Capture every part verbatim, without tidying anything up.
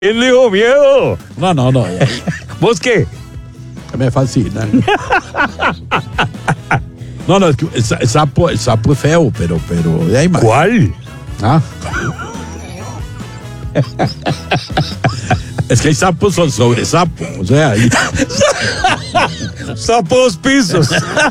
¿Quién le dio miedo? No, no, no. Ya, ¿Vos qué? me fascina. No, no, es que el, el sapo, el sapo es feo, pero, pero de ahí más. ¿Cuál? ¿Ah? Es que hay sapos son sobre sapo, o sea, hay... Sapo dos pisos.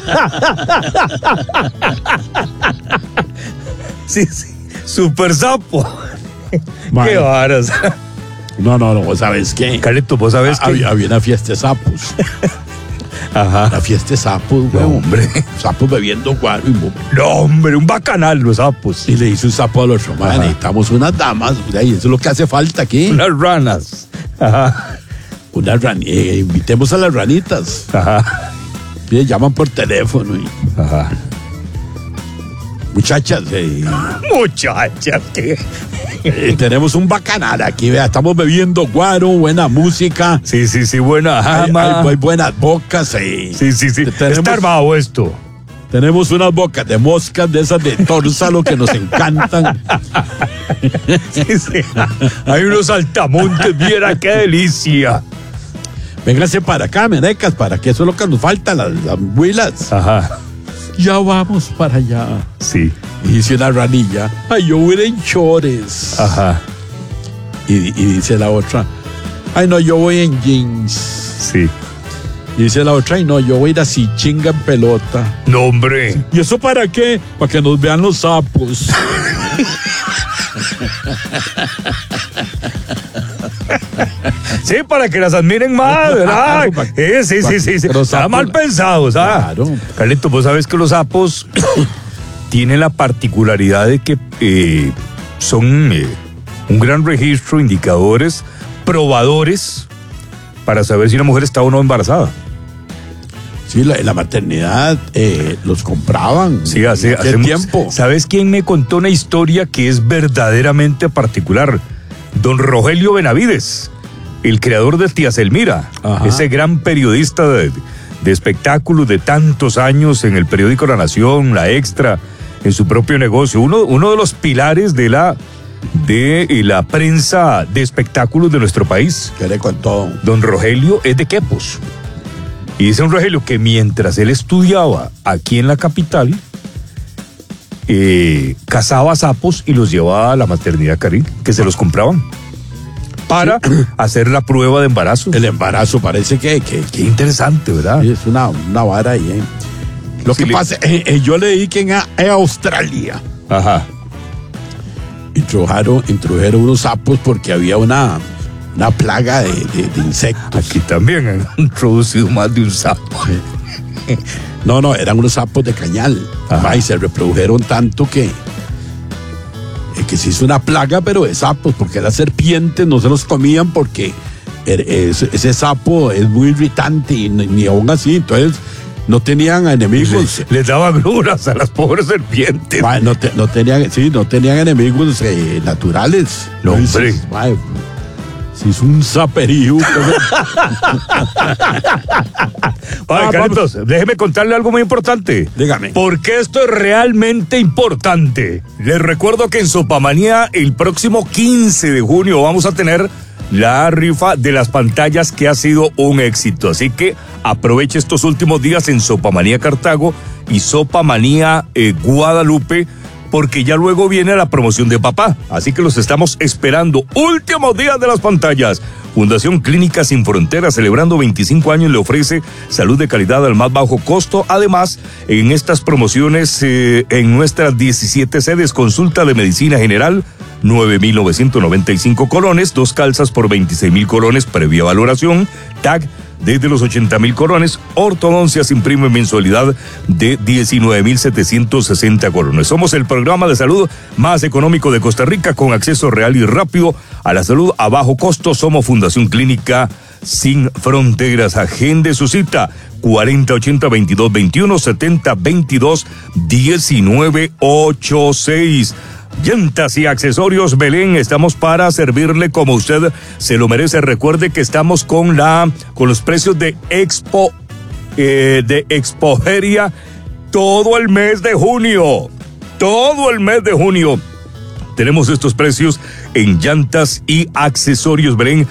Sí, sí. Super sapo. Man. Qué varas. No, no, no, ¿sabes qué? Carlito, ¿vos sabés Ah, qué? había, había una fiesta de sapos. Ajá. Una fiesta de sapos, No, güey. hombre. Sapos bebiendo guaro y mo- No, hombre, un bacanal los sapos. Y le hizo un sapo al otro, man, Ajá. necesitamos unas damas, güey, eso es lo que hace falta aquí. Unas ranas. Ajá. Unas ran eh, invitemos a las ranitas. Ajá. Y le llaman por teléfono y, Ajá. muchachas, eh, Muchachas, que. eh, tenemos un bacanal aquí, vea, estamos bebiendo guaro, buena música, Sí, sí, sí, buena hay, jama. hay- hay buenas bocas, eh. Sí, sí, sí. Tenemos- Está armado esto. Tenemos unas bocas de moscas de esas de tórsalo que nos encantan. Sí, sí. Hay unos saltamontes, viera qué delicia. Vénganse para acá, menecas, para que eso es lo que nos falta, las, las huilas. Ajá. Ya vamos para allá. Sí. Y dice una ranilla, ay, yo voy a ir en chores. Ajá. Y, y dice la otra, ay, no, yo voy en jeans. Sí. Y dice la otra, ay, no, yo voy a ir así, chinga en pelota. No, hombre. ¿Y eso para qué? Para que nos vean los sapos. Sí, para que las admiren más, ¿verdad? Claro, pa- Eh, sí, sí, sí, sí. Pero Está sapos- mal pensados, ¿ah? Claro. Carlito, vos sabes que los sapos tienen la particularidad de que eh, son eh, un gran registro, indicadores, probadores para saber si una mujer está o no embarazada. Sí, la, la maternidad eh, los compraban. Sí, hace, ¿Qué hace mu- tiempo? ¿Sabes quién me contó una historia que es verdaderamente particular? Don Rogelio Benavides, el creador de Tía Selmira, Ajá. ese gran periodista de, de espectáculos de tantos años en el periódico La Nación, La Extra, en su propio negocio, uno, uno de los pilares de la, de eh, la prensa de espectáculos de nuestro país. ¿Qué le contó? Don Rogelio es de Quepos. Y dice don Rogelio que mientras él estudiaba aquí en la capital, eh, cazaba sapos y los llevaba a la maternidad Karin, que se los compraban para hacer la prueba de embarazo. El embarazo parece que, que, Qué interesante, ¿verdad? que es una, una vara ahí. ¿eh? Lo Sí, que le- pasa, eh, eh, yo leí que en, a- en Australia Ajá. introdujeron, introdujeron unos sapos porque había una, una plaga de, de- de insectos. Aquí también han introducido más de un sapo. No, no, eran unos sapos de cañal. Ajá. Y se reprodujeron tanto que, eh, que se hizo una plaga, pero de sapos, porque las serpientes no se los comían porque er- ese, ese sapo es muy irritante y ni, ni aún así, entonces no tenían enemigos. Les, les daba gruras a las pobres serpientes. Ma, no, te- no tenían, sí, no tenían enemigos eh, naturales. No, Entonces, hombre. ma, se hizo un saperío. Ay, Ah, Carlitos, déjeme contarle algo muy importante. Dígame. Porque esto es realmente importante. Les recuerdo que en Sopamanía el próximo quince de junio vamos a tener la rifa de las pantallas que ha sido un éxito. Así que aproveche estos últimos días en Sopamanía Cartago y Sopamanía eh, Guadalupe, porque ya luego viene la promoción de papá. Así que los estamos esperando. Últimos días de las pantallas. Fundación Clínica Sin Fronteras, celebrando veinticinco años, le ofrece salud de calidad al más bajo costo. Además, en estas promociones, eh, en nuestras diecisiete sedes, consulta de medicina general, nueve mil novecientos noventa y cinco colones, dos calzas por veintiséis mil colones, previa valoración, T A C desde los ochenta mil colones, ortodoncia sin prima en mensualidad de diecinueve mil setecientos sesenta colones. Somos el programa de salud más económico de Costa Rica, con acceso real y rápido a la salud a bajo costo. Somos Fundación Clínica Sin Fronteras. Agende su cita cuarenta ochenta veintidós veintiuno, setenta veintidós diecinueve ochenta y seis. Llantas y accesorios Belén, estamos para servirle como usted se lo merece. Recuerde que estamos con la con los precios de Expo eh, de Expoferia todo el mes de junio. Todo el mes de junio tenemos estos precios en llantas y accesorios. Ven